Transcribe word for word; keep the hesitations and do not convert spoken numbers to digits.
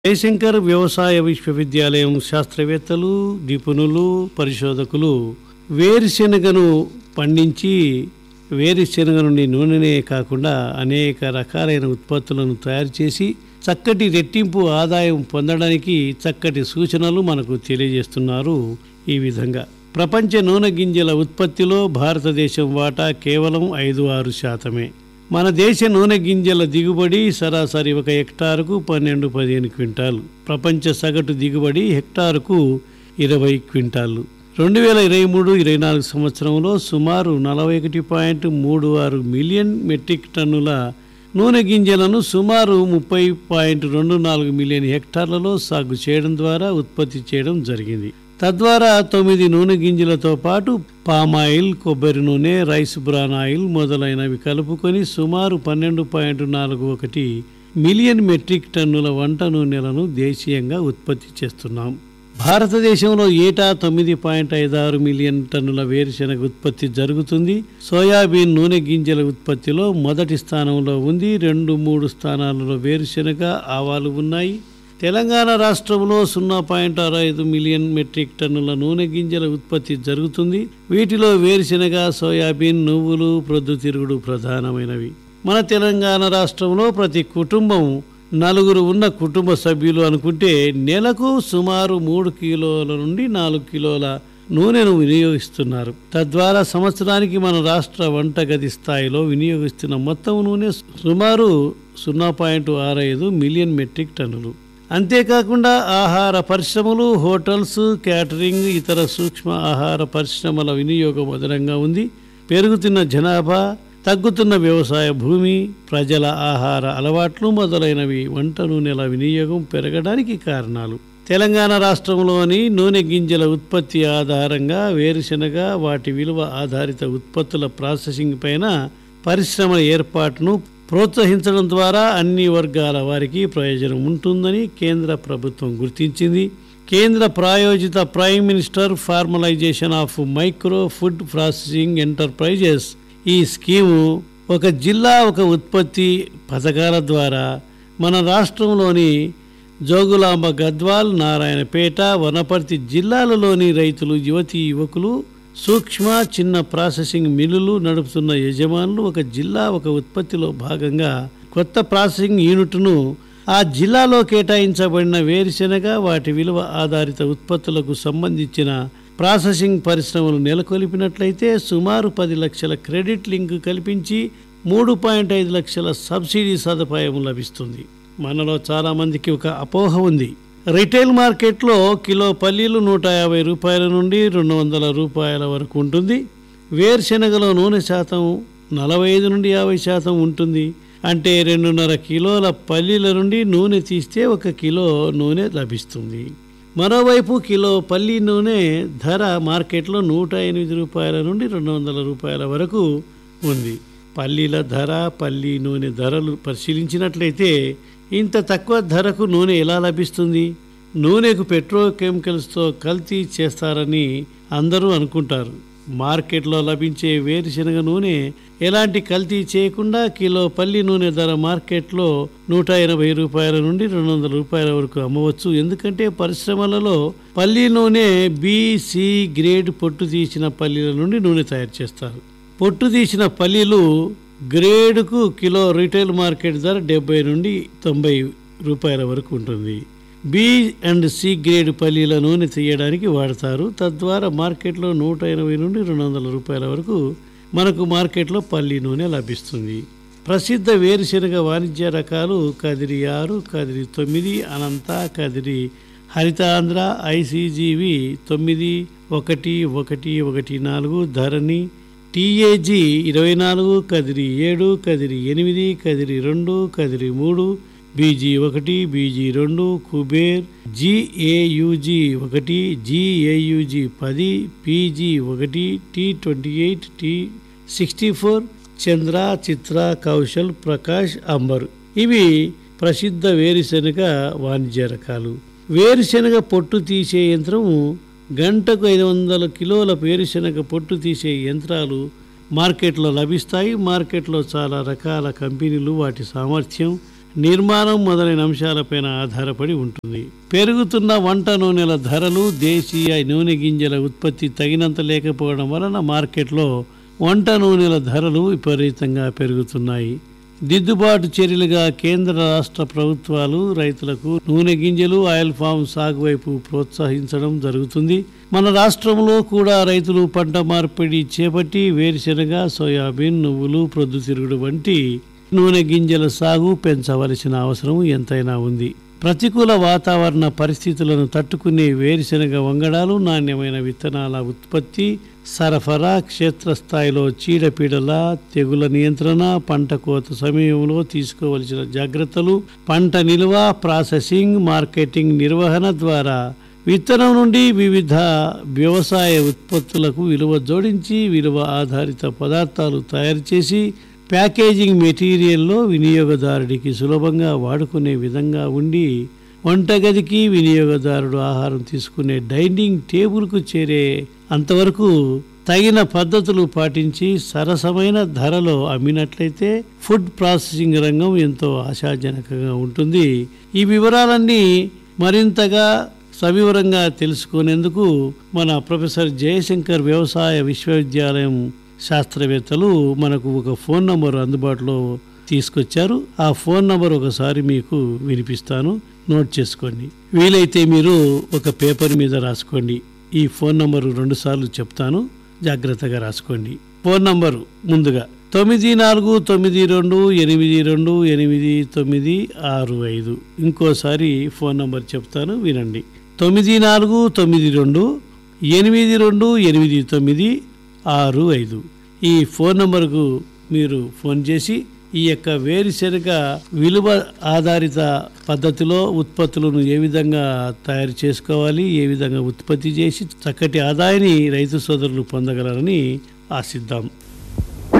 జయశంకర్ వ్యవసాయ విశ్వవిద్యాలయం శాస్త్రవేత్తలు, నిపుణులు, పరిశోధకులు వేరుశెనగను పండించి వేరుశెనగ నుండి నూనెనే కాకుండా అనేక రకాలైన ఉత్పత్తులను తయారు చేసి చక్కటి రెట్టింపు ఆదాయం పొందడానికి చక్కటి సూచనలు మనకు తెలియజేస్తున్నారు. ఈ విధంగా ప్రపంచ నూనె గింజల ఉత్పత్తిలో భారతదేశం వాటా కేవలం ఐదు ఆరు శాతమే. మన దేశ నూనె గింజల దిగుబడి సరాసరి ఒక హెక్టారుకు పన్నెండు పదిహేను క్వింటాలు. ప్రపంచ సగటు దిగుబడి హెక్టారుకు ఇరవై క్వింటాలు. రెండు వేల ఇరవై మూడు ఇరవై నాలుగు సంవత్సరంలో సుమారు నలభై ఒకటి పాయింట్ మూడు ఆరు మిలియన్ మెట్రిక్ టన్నుల నూనె గింజలను సుమారు ముప్పై పాయింట్ రెండు నాలుగు మిలియన్ హెక్టార్లలో సాగు చేయడం ద్వారా ఉత్పత్తి చేయడం జరిగింది. తద్వారా తొమ్మిది నూనె గింజలతో పాటు పామాయిల్, కొబ్బరి నూనె, రైస్ బ్రాన్ ఆయిల్ మొదలైనవి కలుపుకొని సుమారు పన్నెండు పాయింట్ నాలుగు ఒకటి మిలియన్ మెట్రిక్ టన్నుల వంట నూనెలను దేశీయంగా ఉత్పత్తి చేస్తున్నాం. భారతదేశంలో ఏటా తొమ్మిది పాయింట్ ఐదు ఆరు మిలియన్ టన్నుల వేరుశెనగ ఉత్పత్తి జరుగుతుంది. సోయాబీన్ నూనె గింజల ఉత్పత్తిలో మొదటి స్థానంలో ఉంది. రెండు మూడు స్థానాలలో వేరుశెనగ, ఆవాలు ఉన్నాయి. తెలంగాణ రాష్ట్రంలో సున్నా పాయింట్ ఆరు ఐదు మిలియన్ మెట్రిక్ టన్నుల నూనె గింజల ఉత్పత్తి జరుగుతుంది. వీటిలో వేరుశెనగ, సోయాబీన్, నువ్వులు, ప్రొద్దుతిరుగుడు ప్రధానమైనవి. మన తెలంగాణ రాష్ట్రంలో ప్రతి కుటుంబం నలుగురు ఉన్న కుటుంబ సభ్యులు అనుకుంటే నెలకు సుమారు మూడు కిలోల నుండి నాలుగు కిలోల నూనెను వినియోగిస్తున్నారు. తద్వారా సంవత్సరానికి మన రాష్ట్ర వంటగది స్థాయిలో వినియోగిస్తున్న మొత్తం నూనె సుమారు సున్నా పాయింట్ ఆరు ఐదు మిలియన్ మెట్రిక్ టన్నులు. అంతేకాకుండా ఆహార పరిశ్రమలు, హోటల్స్, క్యాటరింగ్, ఇతర సూక్ష్మ ఆహార పరిశ్రమల వినియోగం అదనంగా ఉంది. పెరుగుతున్న జనాభా, తగ్గుతున్న వ్యవసాయ భూమి, ప్రజల ఆహార అలవాట్లు మొదలైనవి వంట నూనెల వినియోగం పెరగడానికి కారణాలు. తెలంగాణ రాష్ట్రంలోని నూనె గింజల ఉత్పత్తి ఆధారంగా వేరుశెనగ, వాటి విలువ ఆధారిత ఉత్పత్తుల ప్రాసెసింగ్ పైన పరిశ్రమల ఏర్పాటును ప్రోత్సహించడం ద్వారా అన్ని వర్గాల వారికి ప్రయోజనం ఉంటుందని కేంద్ర ప్రభుత్వం గుర్తించింది. కేంద్ర ప్రాయోజిత prime minister formalisation of micro food processing enterprises ఈ స్కీము ఒక జిల్లా ఒక ఉత్పత్తి పథకాల ద్వారా మన రాష్ట్రంలోని జోగులాంబ, గద్వాల్, నారాయణపేట, వనపర్తి జిల్లాలలోని రైతులు, యువతీ యువకులు, సూక్ష్మ చిన్న ప్రాసెసింగ్ మిల్లులు నడుపుతున్న యజమానులు ఒక జిల్లా ఒక ఉత్పత్తిలో భాగంగా కొత్త ప్రాసెసింగ్ యూనిట్ను ఆ జిల్లాలో కేటాయించబడిన వేరుశెనగ, వాటి విలువ ఆధారిత ఉత్పత్తులకు సంబంధించిన ప్రాసెసింగ్ పరిశ్రమలు నెలకొల్పినట్లయితే సుమారు పది లక్షల క్రెడిట్ లింక్ కల్పించి మూడు పాయింట్ ఐదు లక్షల సబ్సిడీ సదుపాయం లభిస్తుంది. మనలో చాలామందికి ఒక అపోహ ఉంది. రిటైల్ మార్కెట్లో కిలో పల్లీలు నూట యాభై రూపాయల నుండి రెండు వందల రూపాయల వరకు ఉంటుంది. వేరుశెనగలో నూనె శాతం నలభై ఐదు నుండి యాభై శాతం ఉంటుంది. అంటే రెండున్నర కిలోల పల్లీల నుండి నూనె తీస్తే ఒక కిలో నూనె లభిస్తుంది. మరోవైపు కిలో పల్లీ నూనె ధర మార్కెట్లో నూట ఎనిమిది రూపాయల నుండి రెండు వందల రూపాయల వరకు ఉంది. పల్లీల ధర, పల్లీ నూనె ధరలు పరిశీలించినట్లయితే ఇంత తక్కువ ధరకు నూనె ఎలా లభిస్తుంది? నూనెకు పెట్రోకెమికల్స్తో కల్తీ చేస్తారని అందరూ అనుకుంటారు. మార్కెట్లో లభించే వేరుశెనగ నూనె ఎలాంటి కల్తీ చేయకుండా కిలో పల్లి నూనె ధర మార్కెట్లో నూట ఎనభై రూపాయల నుండి రెండు వందల రూపాయల వరకు అమ్మవచ్చు. ఎందుకంటే పరిశ్రమలలో పల్లి నూనె బి, సి గ్రేడ్ పొట్టు తీసిన పల్లీల నుండి నూనె తయారు చేస్తారు. పొట్టు తీసిన పల్లీలు గ్రేడ్కు కిలో రిటైల్ మార్కెట్ ధర డెబ్బై నుండి తొంభై రూపాయల వరకు ఉంటుంది. బి అండ్ సి గ్రేడ్ పల్లీల నూనె తీయడానికి వాడతారు. తద్వారా మార్కెట్లో నూట ఎనభై నుండి రెండు వందల రూపాయల వరకు మనకు మార్కెట్లో పల్లి నూనె లభిస్తుంది. ప్రసిద్ధ వేరుశెనగ వాణిజ్య రకాలు కదిరి ఆరు, కదిరి తొమ్మిది, అనంత, కదిరి హరితాంధ్ర, ఐసీజీవి తొమ్మిది, ఒకటి ఒకటి ఒకటి నాలుగు, ధరణి, టీఏజీ ఇరవై నాలుగు, కదిరి ఏడు, కదిరి ఎనిమిది, కదిరి రెండు, కదిరి మూడు, బీజీ ఒకటి, బీజీ రెండు, కుబేర్, జిఏయుజీ ఒకటి, జిఏయుజీ పది, పీజీ ఒకటి, T twenty eight, tea sixty four, చంద్ర, చిత్ర, కౌశల్, ప్రకాష్, అంబర్ ఇవి ప్రసిద్ధ వేరుశెనగ వాణిజ్య రకాలు. వేరుశెనగ పొట్టు తీసే యంత్రము గంటకు ఐదు వందల కిలోల వేరుశెనగ పొట్టు తీసే యంత్రాలు మార్కెట్లో లభిస్తాయి. మార్కెట్లో చాలా రకాల కంపెనీలు వాటి సామర్థ్యం నిర్మాణం మొదలైన అంశాలపైన ఆధారపడి ఉంటుంది. పెరుగుతున్న వంట నూనెల ధరలు, దేశీయ నూనె గింజల ఉత్పత్తి తగినంత లేకపోవడం వలన మార్కెట్లో వంట నూనెల ధరలు విపరీతంగా పెరుగుతున్నాయి. దిద్దుబాటు చర్యలుగా కేంద్ర రాష్ట్ర ప్రభుత్వాలు రైతులకు నూనె గింజలు, ఆయిల్ ఫామ్ సాగు వైపు ప్రోత్సహించడం జరుగుతుంది. మన రాష్ట్రంలో కూడా రైతులు పంట మార్పిడి చేపట్టి వేరుశెనగ, సోయాబీన్, నువ్వులు, ప్రొద్దుతిరుగుడు వంటి నూనె గింజల సాగు పెంచవలసిన అవసరం ఎంతైనా ఉంది. ప్రతికూల వాతావరణ పరిస్థితులను తట్టుకునే వేరుశెనగ వంగడాలు, నాణ్యమైన విత్తనాల ఉత్పత్తి, సరఫరా, క్షేత్రస్థాయిలో చీడపీడల, తెగుల నియంత్రణ, పంట కోత సమయంలో తీసుకోవలసిన జాగ్రత్తలు, పంట నిల్వ, ప్రాసెసింగ్, మార్కెటింగ్ నిర్వహణ ద్వారా విత్తనం నుండి వివిధ వ్యవసాయ ఉత్పత్తులకు విలువ జోడించి విలువ ఆధారిత పదార్థాలు తయారు చేసి ప్యాకేజింగ్ మెటీరియల్లో వినియోగదారుడికి సులభంగా వాడుకునే విధంగా ఉండి వంటగదికి వినియోగదారుడు ఆహారం తీసుకునే డైనింగ్ టేబుల్కు చేరే అంతవరకు తగిన పద్ధతులు పాటించి సరసమైన ధరలో అమ్మినట్లయితే ఫుడ్ ప్రాసెసింగ్ రంగం ఎంతో ఆశాజనకంగా ఉంటుంది. ఈ వివరాలన్నీ మరింతగా సవివరంగా తెలుసుకునేందుకు మన ప్రొఫెసర్ జయశంకర్ వ్యవసాయ విశ్వవిద్యాలయం శాస్త్రవేత్తలు మనకు ఒక ఫోన్ నంబర్ అందుబాటులో తీసుకొచ్చారు. ఆ ఫోన్ నంబర్ ఒకసారి మీకు వినిపిస్తాను, నోట్ చేసుకోండి. వీలైతే మీరు ఒక పేపర్ మీద రాసుకోండి. ఈ ఫోన్ నంబరు రెండు సార్లు చెప్తాను, జాగ్రత్తగా రాసుకోండి. ఫోన్ నంబరు ముందుగా తొమ్మిది నాలుగు తొమ్మిది రెండు ఎనిమిది రెండు ఎనిమిది తొమ్మిది ఆరు ఐదు. ఇంకోసారి ఫోన్ నంబర్ చెప్తాను, వినండి. తొమ్మిది నాలుగు తొమ్మిది రెండు ఎనిమిది రెండు ఎనిమిది తొమ్మిది ఆరు ఐదు. ఈ ఫోన్ నంబర్కు మీరు ఫోన్ చేసి ఈ యొక్క వేరుశెనగ విలువ ఆధారిత పద్ధతిలో ఉత్పత్తులను ఏ విధంగా తయారు చేసుకోవాలి, ఏ విధంగా ఉత్పత్తి చేసి చక్కటి ఆదాయాన్ని రైతు సోదరులు పొందగలరని ఆశిద్దాం.